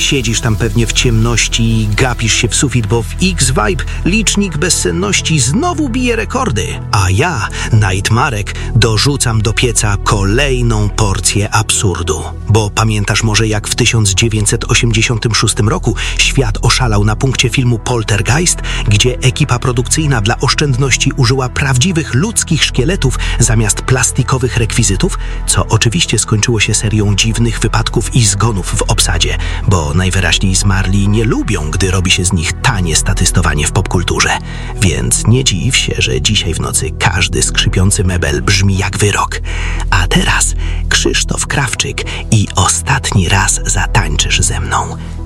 Siedzisz tam pewnie w ciemności i gapisz się w sufit, bo w X-Vibe licznik bezsenności znowu bije rekordy. A ja, Nightmarek, dorzucam do pieca kolejną porcję absurdu. Bo pamiętasz może, jak w 1986 roku świat oszalał na punkcie filmu Poltergeist, gdzie ekipa produkcyjna dla oszczędności użyła prawdziwych ludzkich szkieletów zamiast plastikowych rekwizytów, co oczywiście skończyło się serią dziwnych wypadków i zgonów w obsadzie, bo najwyraźniej zmarli nie lubią, gdy robi się z nich tanie statystowanie w popkulturze. Więc nie dziw się, że dzisiaj w nocy każdy skrzypiący mebel brzmi jak wyrok. A teraz Krzysztof Krawczyk i ostatni raz zatańczysz ze mną.